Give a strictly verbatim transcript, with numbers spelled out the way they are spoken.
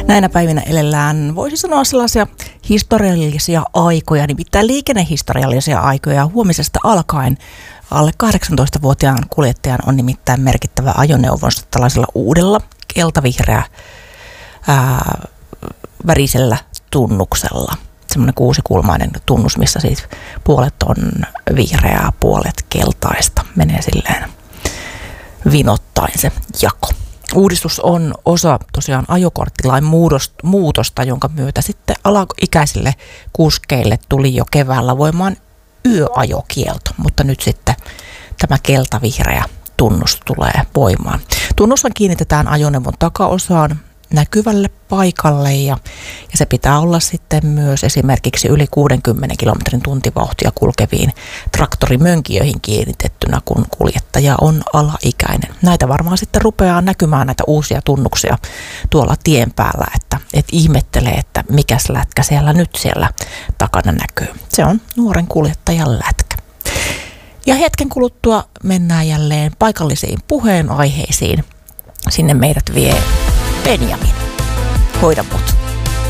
Näinä päivinä elellään, voisi sanoa, sellaisia historiallisia aikoja, nimittäin liikennehistoriallisia aikoja. Huomisesta alkaen alle kahdeksantoistavuotiaan kuljettajan on nimittäin merkittävä ajoneuvonsa tällaisella uudella keltavihreä ää, värisellä tunnuksella. Semmoinen kuusikulmainen tunnus, missä siis puolet on vihreää, puolet keltaista. Menee silleen vinottain se jako. Uudistus on osa tosiaan ajokorttilain muutosta, jonka myötä sitten alaikäisille kuskeille tuli jo keväällä voimaan yöajokielto, mutta nyt sitten tämä keltavihreä tunnus tulee voimaan. Tunnushan kiinnitetään ajoneuvon takaosaan näkyvälle paikalle ja, ja se pitää olla sitten myös esimerkiksi yli kuudenkymmenen kilometrin tuntivauhtia kulkeviin traktorimönkijöihin kiinnitettynä, kun kuljettaja on alaikäinen. Näitä varmaan sitten rupeaa näkymään näitä uusia tunnuksia tuolla tien päällä, että et ihmettelee, että mikäs lätkä siellä nyt siellä takana näkyy. Se on nuoren kuljettajan lätkä. Ja hetken kuluttua mennään jälleen paikallisiin puheenaiheisiin. Sinne meidät vie Benjamin. Hoida mut.